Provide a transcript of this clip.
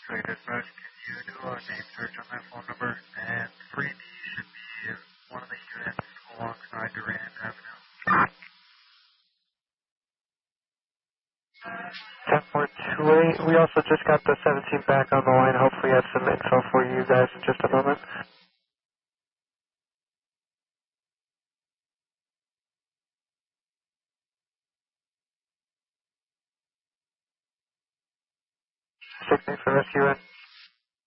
So you dispatch, can you do a name search on that phone number? And 3D should be one of the units alongside Durand Avenue. 10-428. We also just got the 17 back on the line. Hopefully I have some info for you guys in just a moment. Six, thanks for rescuing.